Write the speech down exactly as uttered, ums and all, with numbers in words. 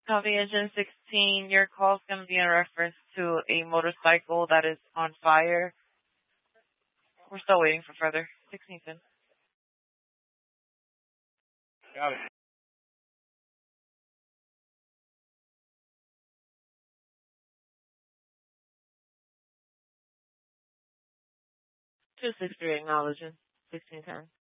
Copy engine sixteen, your call is going to be in reference to a motorcycle that is on fire. We're still waiting for further. sixteen ten. Got it. two six three acknowledging. sixteen ten.